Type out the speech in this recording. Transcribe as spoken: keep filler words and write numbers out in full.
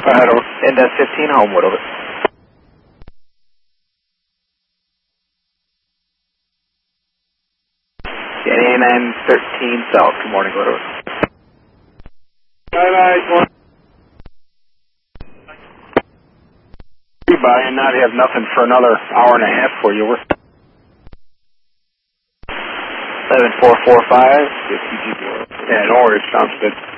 ahead, over. Index fifteen, Homewood, over. eighty-nine thirteen South, good morning, go over. Bye bye. By and not have nothing for another hour and a half for you. We're eleven four four five, fifty G P. Yeah, no worries, sounds good.